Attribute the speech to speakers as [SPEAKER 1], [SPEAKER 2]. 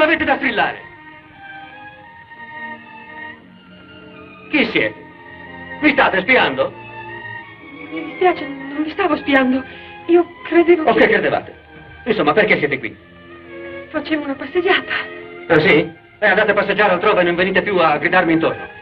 [SPEAKER 1] avete da strillare? Chi siete? Mi state spiando?
[SPEAKER 2] Mi dispiace, non vi stavo spiando. Io credevo
[SPEAKER 1] O che credevate? Insomma, perché siete qui?
[SPEAKER 2] Facevo una passeggiata.
[SPEAKER 1] Ah, sì? Andate a passeggiare altrove e non venite più a gridarmi intorno.